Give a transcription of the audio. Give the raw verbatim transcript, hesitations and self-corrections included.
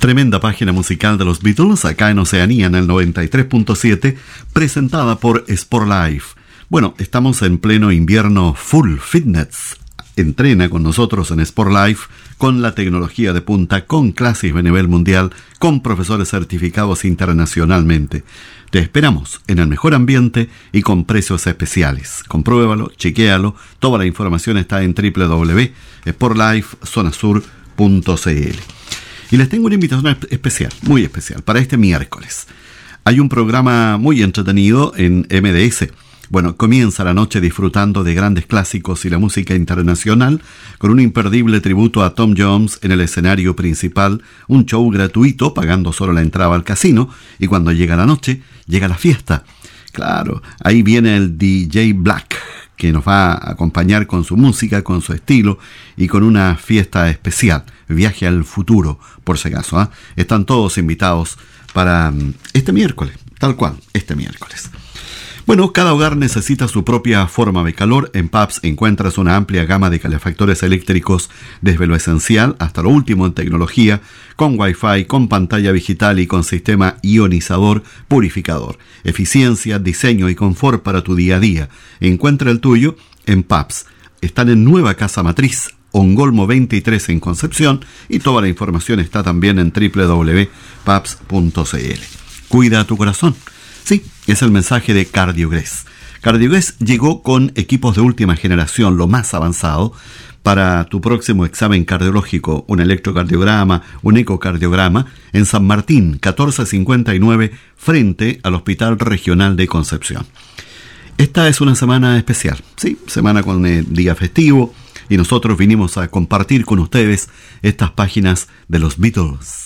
Tremenda página musical de los Beatles, acá en Oceanía en el noventa y tres punto siete, presentada por Sport Life. Bueno, estamos en pleno invierno full fitness. Entrena con nosotros en Sport Life, con la tecnología de punta, con clases de nivel mundial, con profesores certificados internacionalmente. Te esperamos en el mejor ambiente y con precios especiales. Compruébalo, chequéalo, toda la información está en doble u doble u doble u punto sport life zona sur punto c l. Y les tengo una invitación especial, muy especial, para este miércoles. Hay un programa muy entretenido en M D S. Bueno, comienza la noche disfrutando de grandes clásicos y la música internacional con un imperdible tributo a Tom Jones en el escenario principal, un show gratuito pagando solo la entrada al casino, y cuando llega la noche, llega la fiesta. Claro, ahí viene el D J Black, que nos va a acompañar con su música, con su estilo y con una fiesta especial, viaje al futuro, por si acaso, ¿eh? Están todos invitados para este miércoles, tal cual, este miércoles. Bueno, cada hogar necesita su propia forma de calor. En P A B S encuentras una amplia gama de calefactores eléctricos, desde lo esencial hasta lo último en tecnología, con Wi-Fi, con pantalla digital y con sistema ionizador purificador. Eficiencia, diseño y confort para tu día a día. Encuentra el tuyo en P A B S. Están en Nueva Casa Matriz, Ongolmo veintitrés en Concepción, y toda la información está también en doble u doble u doble u punto paps punto c l. Cuida tu corazón. Sí, es el mensaje de Cardiogres. Cardiogres llegó con equipos de última generación, lo más avanzado, para tu próximo examen cardiológico, un electrocardiograma, un ecocardiograma, en San Martín, catorce cincuenta y nueve, frente al Hospital Regional de Concepción. Esta es una semana especial, sí, semana con el día festivo, y nosotros vinimos a compartir con ustedes estas páginas de los Beatles.